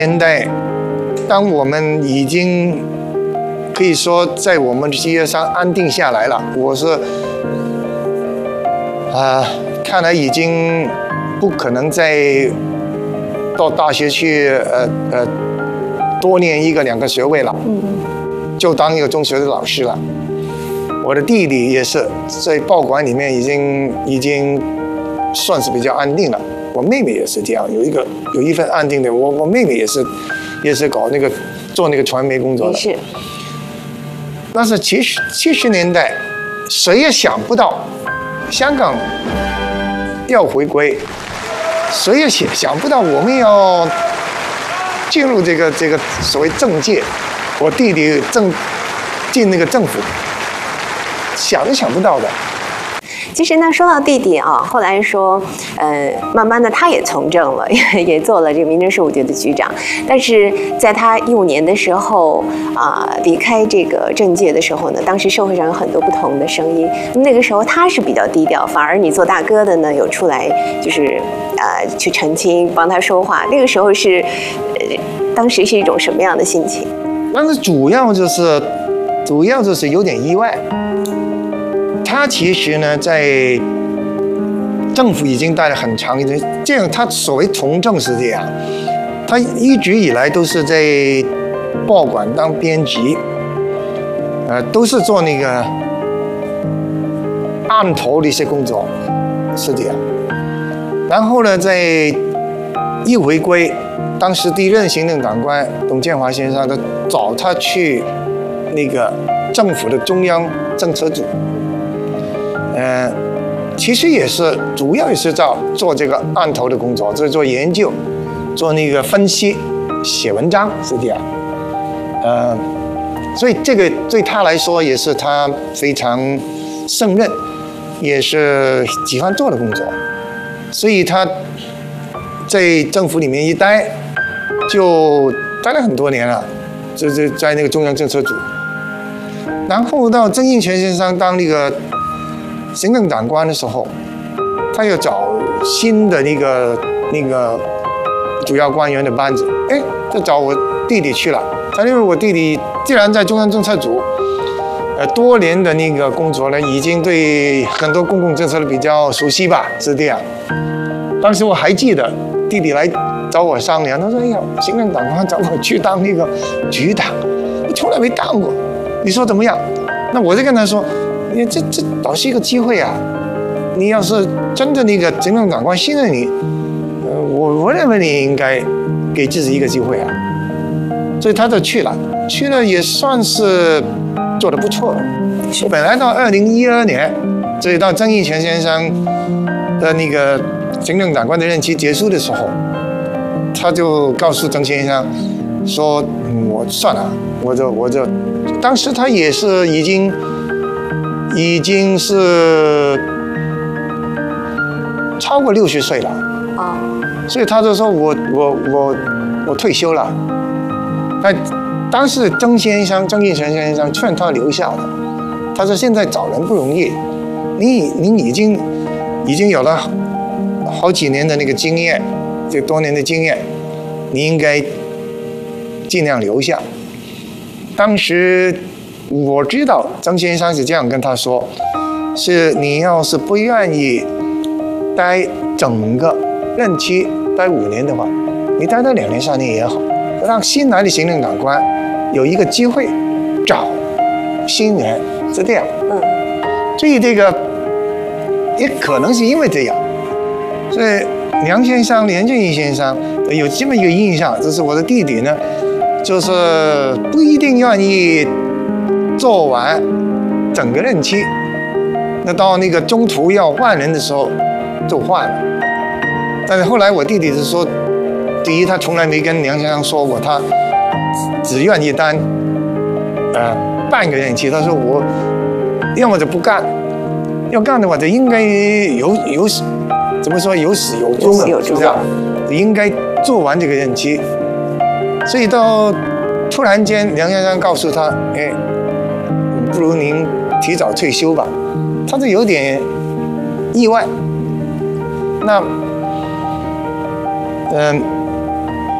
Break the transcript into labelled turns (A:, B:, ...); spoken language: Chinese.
A: 年代，当我们已经可以说在我们的事业上安定下来了，我是看来已经不可能再到大学去多念1个2个学位了，就当一个中学的老师了。我的弟弟也是在报馆里面已经算是比较安定了。我妹妹也是这样，有一份安定的。我妹妹也是搞那个做那个传媒工作的。
B: 是。
A: 但是70年代，谁也想不到香港要回归，谁也想不到我们要进入这个所谓政界。我弟弟进那个政府，想都想不到的。
B: 其实呢，说到弟弟啊，后来说，慢慢的他也从政了，也做了这个民政事务局的局长。但是在他15年的时候离开这个政界的时候呢，当时社会上有很多不同的声音。那个时候他是比较低调，反而你做大哥的呢，有出来就是去澄清，帮他说话。那个时候是当时是一种什么样的心情？
A: 但是主要就是有点意外。他其实呢，在政府已经待了很长一段，这样他所谓从政是这样，他一直以来都是在报馆当编辑，都是做那个案头的一些工作，是这样。然后呢，在一回归，当时第一任行政长官董建华先生，他找他去那个政府的中央政策组。其实也是主要也是做这个案头的工作，就是做研究，做那个分析，写文章是这样。所以这个对他来说也是他非常胜任，也是喜欢做的工作。所以他在政府里面一待，就待了很多年了，就是在那个中央政策组。然后到曾荫权先生当那个行政长官的时候，他又找新的那个主要官员的班子，就找我弟弟去了。他因为我弟弟既然在中央政策组，多年的那个工作呢，已经对很多公共政策比较熟悉吧，是这样。当时我还记得弟弟来找我商量，他说：“哎呀，行政长官找我去当那个局长，我从来没当过，你说怎么样？”那我就跟他说。这倒是一个机会啊！你要是真的那个行政长官信任你，我认为你应该给自己一个机会啊。所以他就去了也算是做得不错。本来到2012年，所以到曾荫权先生的那个行政长官的任期结束的时候，他就告诉曾先生说：“我算了，我就当时他也是已经是超过60岁了所以他就说我退休了。当时曾荫权先生劝他留下了，他说现在找人不容易，你已经有了好几年的那个经验，这多年的经验，你应该尽量留下。当时。我知道曾先生是这样跟他说，是你要是不愿意待整个任期待5年的话，你待到2年3年也好，让新来的行政长官有一个机会找新人，是这样。所以这个也可能是因为这样，所以梁先生、连振义先生有这么一个印象，就是我的弟弟呢，就是不一定愿意做完整个任期，那到那个中途要换人的时候就换了。但是后来我弟弟是说，第一他从来没跟梁先生说过他只愿意当半个任期，他说我要么就不干，要干的话就应该怎么说有始有终的，是这样，应该做完这个任期。所以到突然间梁先生告诉他，不如您提早退休吧，他就有点意外。那